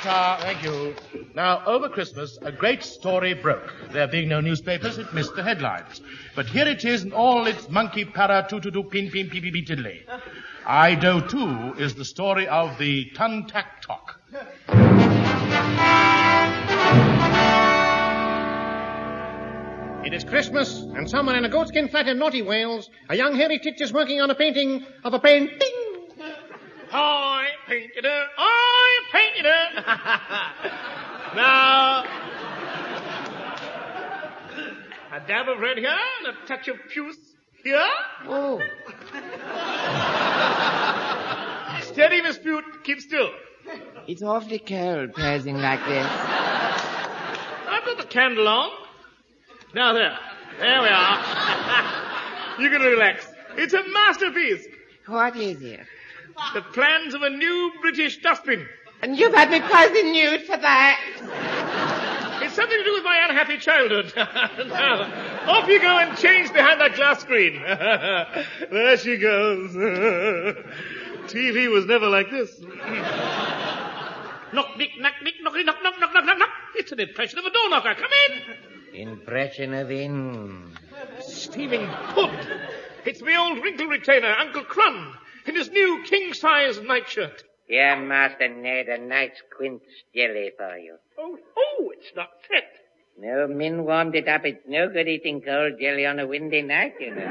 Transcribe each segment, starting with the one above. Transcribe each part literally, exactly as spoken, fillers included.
ta-ta. Thank you. Now, over Christmas, a great story broke. There being no newspapers, it missed the headlines. But here it is in all its monkey para tu tu tu pin pin pee pee pee tiddly. I Do Too is the story of the Tun Tak Tok. It is Christmas, and somewhere in a goatskin flat in Naughty Wales, a young hairy tit is working on a painting of a painting. I painted her, I painted her. Now, a dab of red here and a touch of puce here. Oh. Steady, Miss Bute, keep still. It's awfully cold posing like this. I've got the candle on. Now there, there we are. You can relax. It's a masterpiece. What is it? The plans of a new British dustbin. And you've had me posing nude for that? It's something to do with my unhappy childhood. Now, off you go and change behind that glass screen. There she goes. T V was never like this. Knock, nick, knock, nick, knock, knock, knock, knock, knock, knock, knock. It's an impression of a door knocker. Come in. Impression of in. Steaming pud. It's my old wrinkle retainer, Uncle Crumb, in his new king-size nightshirt. Here, Master Ned, a nice quince jelly for you. Oh, oh, it's not fit. No, Min warmed it up. It's no good eating cold jelly on a windy night, you know.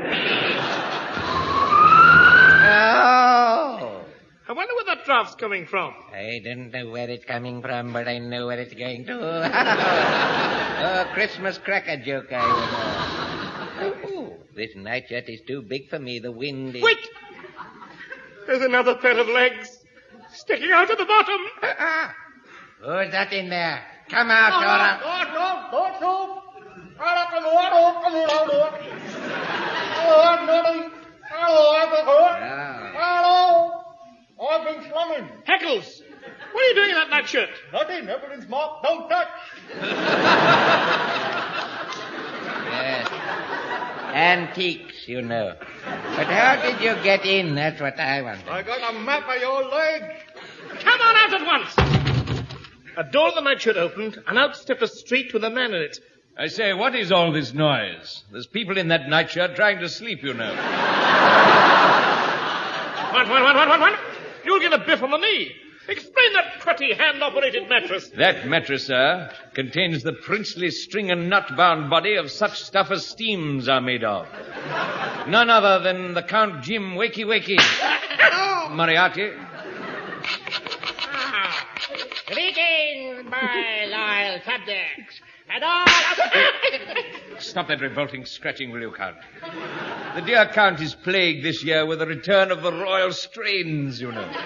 Oh! I wonder where that draft's coming from. I don't know where it's coming from, but I know where it's going to. Oh, Christmas cracker joke, I know. Oh, this nightshirt is too big for me. The wind is... Wait! There's another pair of legs sticking out at the bottom. Who's that in there? Come out, Dora. Hello. I've been slumming. Heckles, what are you doing in that nightshirt? Nothing. Everything's marked. Don't touch. Yes. Antiques, you know. But how did you get in? That's what I want. I got a map of your leg. Come on out at once. A door of the nightshirt opened, and out stepped a street with a man in it. I say, what is all this noise? There's people in that nightshirt trying to sleep, you know. What, what, what, what, what, what? You'll get a biff on the knee. Explain that pretty hand-operated mattress. That mattress, sir, contains the princely string and nut-bound body of such stuff as steams are made of. None other than the Count Jim Wakey Wakey. Moriarty. Ah. Greetings, my loyal subjects. And all... Stop that revolting scratching, will you, Count? The dear Count is plagued this year with the return of the royal strains, you know.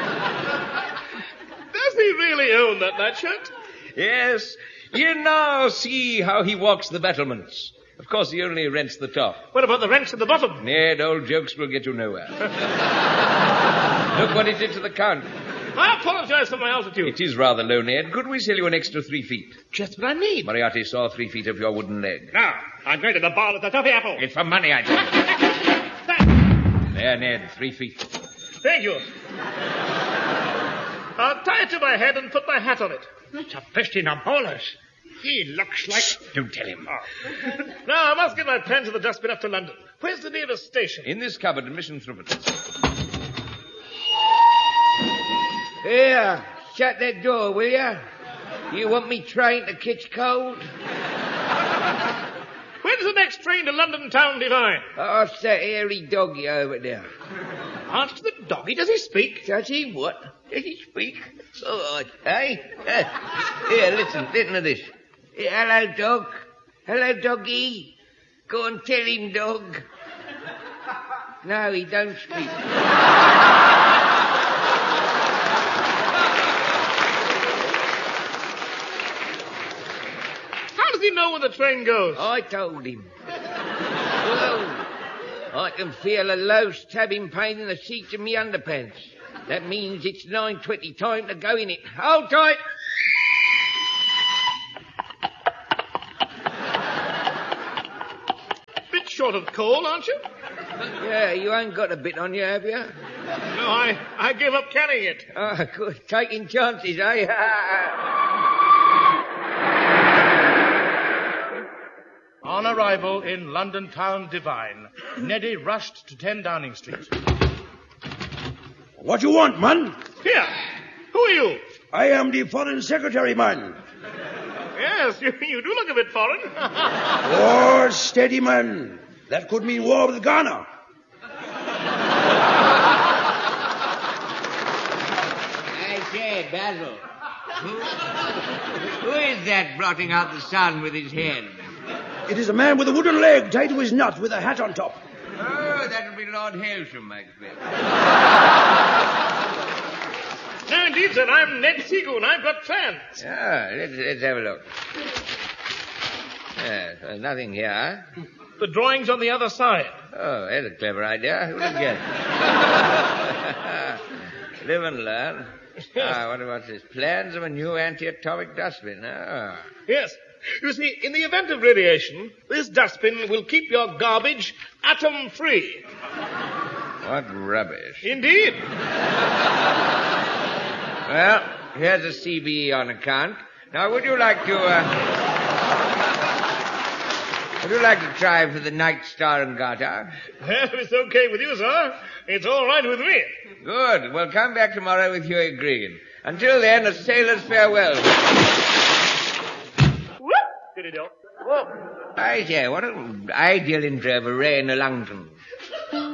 Does he really own that nightshirt? Yes. You now see how he walks the battlements. Of course, he only rents the top. What about the rents at the bottom? Ned, old jokes will get you nowhere. Look what he did to the Count. I apologize for my altitude. It is rather low, Ned. Could we sell you an extra three feet? Just what I need. Moriarty saw three feet of your wooden leg. Now, I'm going to the bar at the Toffee Apple. It's for money, I think. There, Ned, three feet. Thank you. I'll tie it to my head and put my hat on it. It's a fifteen of ballers. He looks like... Shh, don't tell him. Oh. Now, I must get my plans of the dustbin up to London. Where's the nearest station? In this cupboard in Mission Threepence. Here, shut that door, will you? You want me trying to catch cold? When's the next train to London Town Divine? Ask that hairy doggy over there. Ask the doggy, does he speak? Does he what? Does he speak? Oh, hey? Here, listen, listen to this. Hello, dog. Hello, doggy. Go and tell him, dog. No, he don't speak. How does he know where the train goes? I told him. Whoa. I can feel a low stabbing pain in the seats of me underpants. That means it's nine twenty time to go in it. Hold tight. Bit short of coal, aren't you? Yeah, you ain't got a bit on you, have you? No, I, I give up carrying it. Oh, good. Taking chances, eh? On arrival in London town divine, Neddy rushed to ten Downing Street. What you want, man? Here. Who are you? I am the foreign secretary, man. Yes, you, you do look a bit foreign. Oh, steady, man. That could mean war with Ghana. I say, Basil, who, who is that blotting out the sun with his head? It is a man with a wooden leg tied to his nut with a hat on top. Oh, that'll be Lord Hailsham, I expect. No, indeed, sir. I'm Ned Seagoon. I've got plans. Ah, let's, let's have a look. Yes, there's nothing here. The drawing's on the other side. Oh, that's a clever idea. Who'd have guessed? Live and learn. Ah, what about this? Plans of a new anti-atomic dustbin. Ah. Yes. You see, in the event of radiation, this dustbin will keep your garbage atom-free. What rubbish. Indeed. Well, here's a C B E on account. Now, would you like to, uh... would you like to try for the Night Star and Garter? Well, if it's okay with you, sir, it's all right with me. Good. We'll come back tomorrow with Huey Green. Until then, a sailor's farewell. Whoop! Did it all? Whoop. I say, what an ideal intro for Ray in London.